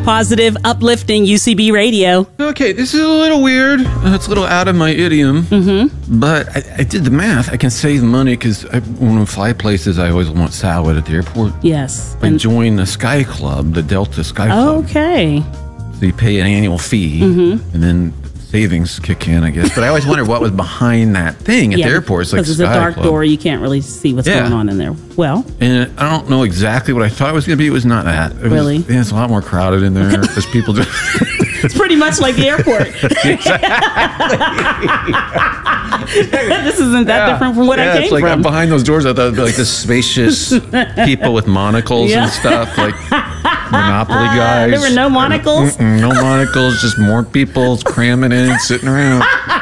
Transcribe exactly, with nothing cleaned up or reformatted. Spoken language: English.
positive, uplifting U C B radio. Okay, this is a little weird. Uh, it's a little out of my idiom. Mm-hmm. But I, I did the math. I can save money because when I fly places, I always want salad at the airport. Yes. I And, joined the Sky Club, the Delta Sky Club. okay. So you pay an annual fee, Mm-hmm. and then savings kick in, I guess. But I always wondered what was behind that thing at Yeah, the airport. It's like because it's Sky a dark Club. door. You can't really see what's Yeah. going on in there. Well, And I don't know exactly what I thought it was going to be. It was not that. It was, Really? Yeah, it's a lot more crowded in there. There's people just... it's pretty much like the airport. This isn't that different from what yeah, I came it's like from. behind those doors. I thought it'd be like this spacious people with monocles Yeah. and stuff, like Monopoly guys. There were no monocles? Mm-mm, no monocles, just more people cramming in, sitting around.